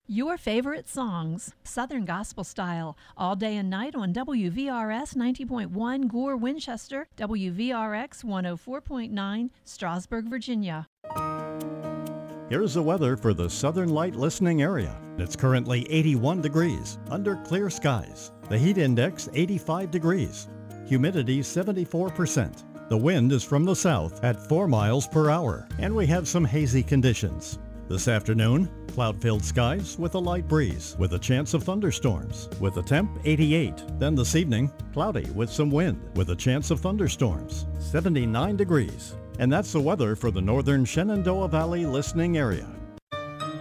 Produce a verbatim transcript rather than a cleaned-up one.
Your favorite songs, Southern Gospel Style, all day and night on W V R S ninety point one Gore, Winchester, W V R X one oh four point nine, Strasburg, Virginia. Here's the weather for the Southern Light listening area. It's currently eighty-one degrees, under clear skies. The heat index eighty-five degrees. Humidity seventy-four percent. The wind is from the south at four miles per hour, and we have some hazy conditions. This afternoon, cloud-filled skies with a light breeze, with a chance of thunderstorms, with a temp eighty-eight. Then this evening, cloudy with some wind, with a chance of thunderstorms, seventy-nine degrees. And that's the weather for the northern Shenandoah Valley listening area.